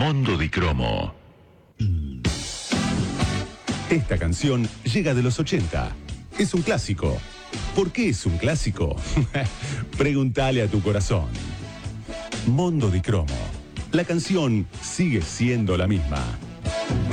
Mondo di Cromo. Esta canción llega de los 80. Es un clásico. ¿Por qué es un clásico? Pregúntale a tu corazón. Mondo di Cromo. La canción sigue siendo la misma.